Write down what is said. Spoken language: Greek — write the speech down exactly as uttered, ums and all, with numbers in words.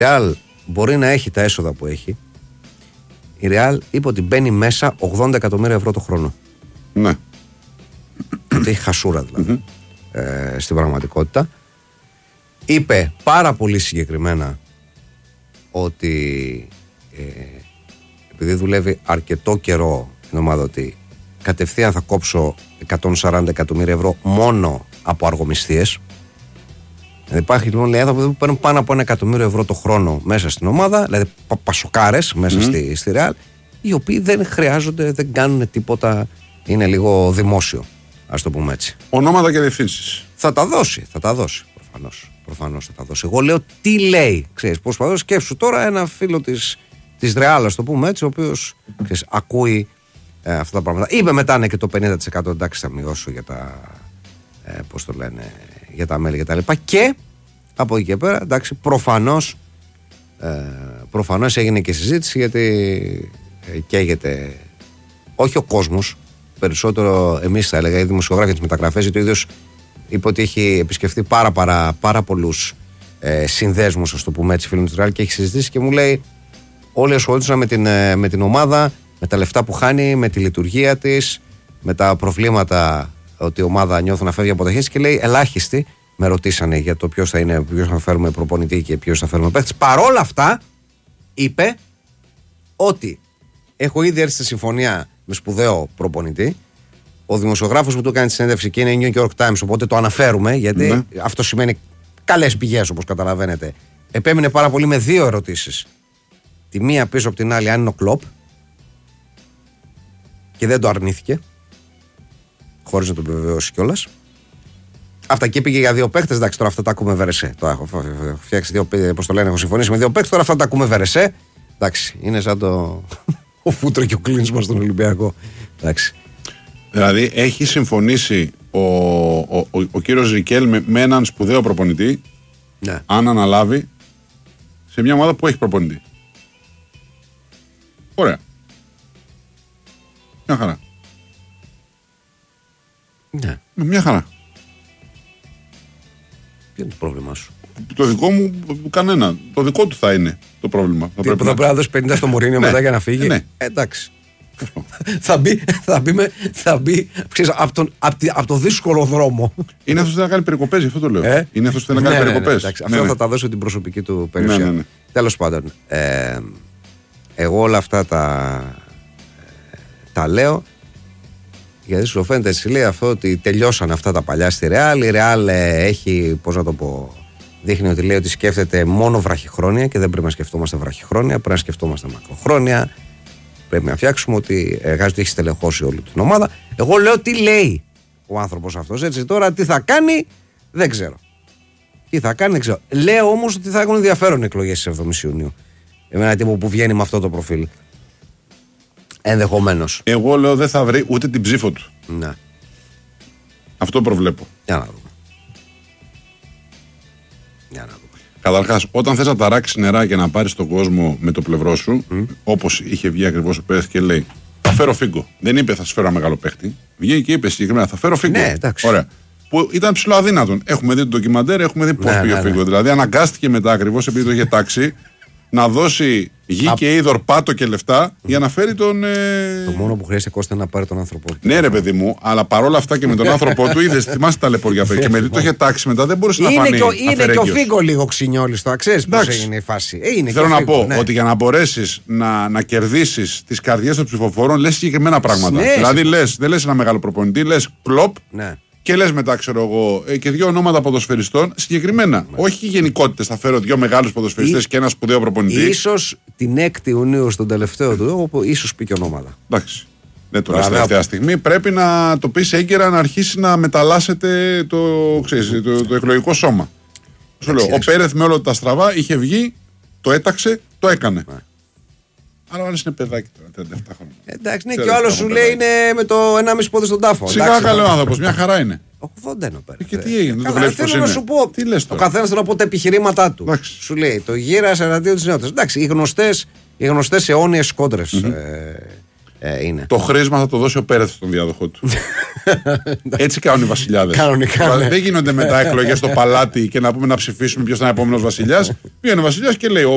Ρεάλ μπορεί να έχει τα έσοδα που έχει. Η Ρεάλ είπε ότι μπαίνει μέσα ογδόντα εκατομμύρια ευρώ το χρόνο. Ναι. Ότι έχει χασούρα δηλαδή. Mm-hmm. Ε, στην πραγματικότητα. Είπε πάρα πολύ συγκεκριμένα ότι ε, επειδή δουλεύει αρκετό καιρό την ομάδα, ότι κατευθείαν θα κόψω εκατόν σαράντα εκατομμύρια ευρώ μόνο από αργομισθίες. Υπάρχει λοιπόν λέει, άνθρωποι που παίρνουν πάνω από ένα εκατομμύριο ευρώ το χρόνο μέσα στην ομάδα, δηλαδή πα, πασοκάρες μέσα mm-hmm. στη, στη Real, οι οποίοι δεν χρειάζονται, δεν κάνουν τίποτα, είναι λίγο δημόσιο, ας το πούμε έτσι. Ονόματα και διευθύνσεις. Θα τα δώσει, θα τα δώσει προφανώς. Προφανώς θα τα δώσει. Εγώ λέω τι λέει, ξέρεις, προσπαθώ, σκέψου τώρα ένα φίλο της, της Real, ας το πούμε έτσι, ο οποίος ξέρεις, ακούει ε, αυτά τα πράγματα. Είπε μετά ναι, και το πενήντα τοις εκατό εντάξει θα μειώσω για τα, ε, πώς το λένε, για τα μέλη και τα λοιπά, και από εκεί και πέρα εντάξει προφανώς ε, προφανώς έγινε και συζήτηση, γιατί ε, καίγεται όχι ο κόσμος, περισσότερο εμείς θα έλεγα οι δημοσιογράφοι της μεταγραφές, γιατί ο ίδιος είπε ότι έχει επισκεφτεί πάρα, πάρα, πάρα πολλούς ε, συνδέσμους, ας το πούμε έτσι, φίλων της Real, και έχει συζητήσει και μου λέει όλοι ασχολούνταν με την, ε, με την ομάδα, με τα λεφτά που χάνει, με τη λειτουργία της, με τα προβλήματα ότι η ομάδα νιώθει να φεύγει από τα χέρια, και λέει ελάχιστοι με ρωτήσανε για το ποιος θα είναι, ποιος θα φέρουμε προπονητή και ποιος θα φέρουμε παίκτης. Παρόλα αυτά είπε ότι έχω ήδη έρθει στη συμφωνία με σπουδαίο προπονητή. Ο δημοσιογράφος που του έκανε τη συνέντευξη και είναι η New York Times, οπότε το αναφέρουμε, γιατί ναι. αυτό σημαίνει καλές πηγές, όπως καταλαβαίνετε. Επέμεινε πάρα πολύ με δύο ερωτήσεις. Τη μία πίσω από την άλλη, αν είναι ο Κλοπ, και δεν το αρνήθηκε, χωρίς να το επιβεβαιώσει κιόλας. Αυτά, και πήγε για δύο παίκτες. Εντάξει, τώρα αυτά τα ακούμε βερεσέ. Το έχω φτιάξει δύο, πώς το λένε, έχω συμφωνήσει με δύο παίκτες. Τώρα αυτά τα ακούμε βερεσέ. Εντάξει, είναι σαν το. Ο Φούτρο και ο Κλίνσμαν στον Ολυμπιακό. Εντάξει. Δηλαδή έχει συμφωνήσει ο, ο, ο, ο κύριος Ρικέλ με, με έναν σπουδαίο προπονητή, ναι. αν αναλάβει σε μια ομάδα που έχει προπονητή. Ωραία. Μια χαρά. Ναι. Μια χαρά. Ποιο είναι το πρόβλημά σου? Το δικό μου κανένα. Το δικό του θα είναι το πρόβλημα. Θα Τι, πρέπει, να... πρέπει να δώσει πενήντα στο Μουρίνιο μετά για να φύγει. Ναι. Ε, εντάξει. θα μπει, θα μπει, με, θα μπει ξέρεις, από, τον, από, από το δύσκολο δρόμο. Είναι αυτός που θέλει να κάνει περικοπές, γι' αυτό το λέω. Ε? Είναι αυτός που θέλει να κάνει ναι, περικοπές. Ναι, ναι, ναι, αυτό ναι. θα τα δώσω την προσωπική του περιουσία. Ναι, ναι, ναι. Τέλος πάντων, ε, εγώ όλα αυτά τα, τα λέω γιατί σου φαίνεται έτσι, λέει αυτό ότι τελειώσαν αυτά τα παλιά στη Real. Η Real ε, έχει, πώς να το πω, δείχνει ότι λέει ότι σκέφτεται μόνο βραχυχρόνια και δεν πρέπει να σκεφτόμαστε βραχυχρόνια, πρέπει να σκεφτόμαστε μακροχρόνια. Πρέπει να φτιάξουμε ότι εργάζεται, ότι έχει στελεχώσει όλη την ομάδα. Εγώ λέω τι λέει ο άνθρωπος αυτός. Έτσι τώρα τι θα κάνει δεν ξέρω. Τι θα κάνει δεν ξέρω. Λέω όμως ότι θα έχουν ενδιαφέρον εκλογές στις εβδομήντα Ιουνίου. Εμένα τύπο που βγαίνει με αυτό το προφίλ. Ενδεχομένως. Εγώ λέω δεν θα βρει ούτε την ψήφο του. Ναι. Αυτό προβλέπω. Για να δούμε. Για να δούμε. Καταρχάς, όταν θες να ταράξεις νερά και να πάρεις τον κόσμο με το πλευρό σου, mm. όπως είχε βγει ακριβώς ο Πέρεθ και λέει, θα φέρω Φίγκο. Δεν είπε θα σου φέρω ένα μεγάλο παίχτη. Βγήκε και είπε συγκεκριμένα, θα φέρω Φίγκο. Ναι, εντάξει. Ωραία. Που ήταν ψηλό αδύνατον. Έχουμε δει το ντοκιμαντέρ, έχουμε δει πώς ναι, πήγε ο ναι, Φίγκο. Ναι. Δηλαδή, αναγκάστηκε μετά ακριβώς επειδή το είχε τάξει να δώσει γη Α... και είδωρ, πάτο και λεφτά mm. για να φέρει τον. Ε... Το μόνο που χρειάζεται Κώστα είναι να πάρει τον άνθρωπό του. Ναι, ρε παιδί μου, αλλά παρόλα αυτά και με τον άνθρωπό του είδε, θυμάσαι τα λεποριά πέρα. Και με το είχε τάξει μετά δεν μπορούσε να φανεί. Είναι και ο Φίγκο λίγο ξινιόλης το ξέρεις πώς έγινε η φάση. Θέλω να πω ότι για να μπορέσει να, να κερδίσει τι καρδιές των ψηφοφόρων λε συγκεκριμένα πράγματα. Δηλαδή δεν λε ένα μεγάλο προπονητή, λε κλοπ. Και λες μετά, ξέρω εγώ, και δύο ονόματα ποδοσφαιριστών συγκεκριμένα. Ναι. Όχι γενικότητες, θα φέρω δύο μεγάλους ποδοσφαιριστές Ή... και ένα σπουδαίο προπονητή. Ίσως την έκτη Ιουνίου στον τελευταίο του, όπου ίσως πει και ονόματα. Εντάξει. Δεν το λες τελευταία στιγμή. Πρέπει να το πεις έγκαιρα να αρχίσει να μεταλλάσσεται το, ξέρεις, το, το εκλογικό σώμα. Σου λέω, ο Πέρεθ με όλα τα στραβά είχε βγει, το έταξε, το έκανε. Ναι. Αλλά ο άλλος είναι παιδάκι τώρα, τριάντα επτά χρόνια. Εντάξει, ναι, και ο άλλος σου λέει είναι με το ενάμιση πόδι στον τάφο. Σιγά καλό άνθρωπος, μια χαρά είναι. ογδόντα είναι ο Πέρεθ. Και τι έγινε, δεν το βλέπεις πώς είναι. Θέλω να σου πω, τι λες τώρα. Ο καθένας θέλω να πω τα επιχειρήματά του. Εντάξει. Σου λέει, το γύρας εναντίον της νεότητας. Εντάξει, οι γνωστές, οι γνωστές αιώνιες κόντρες mm-hmm. ε, ε, είναι. Το χρήσμα θα το δώσει ο Πέρεθ στον διάδοχό του. Έτσι κάνουν οι βασιλιάδες. Κανονικά. Δεν γίνονται μετά εκλογές στο παλάτι και να πούμε να ψηφίσουμε ποιος θα είναι επόμενος βασιλιάς. Πήγαινε ο βασιλιάς και λέει: